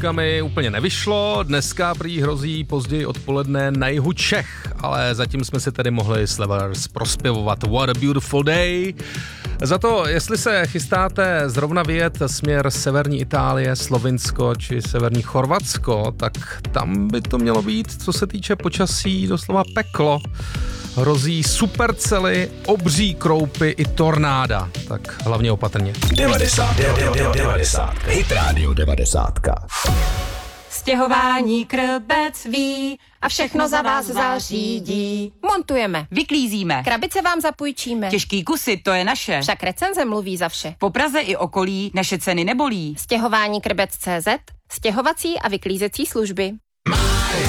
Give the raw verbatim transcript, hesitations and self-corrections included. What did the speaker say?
bouřkami úplně nevyšlo, dneska prý hrozí později odpoledne na jihu Čech, ale zatím jsme si tedy mohli Slevers prospěvovat What a Beautiful Day. Za to, jestli se chystáte zrovna vyjet směr severní Itálie, Slovinsko či severní Chorvatsko, tak tam by to mělo být, co se týče počasí, doslova peklo. Hrozí supercely, obří kroupy i tornáda, tak hlavně opatrně. devadesát, devadesát, Hit Radio devadesát. Stěhování Krbec ví a všechno za vás zařídí. Montujeme, Vyklízíme. krabice vám zapůjčíme. Těžký kusy, to je naše. Však recenze mluví za vše. Po Praze i okolí naše ceny nebolí. Stěhování Krbec tečka cé zet, stěhovací a vyklízecí služby.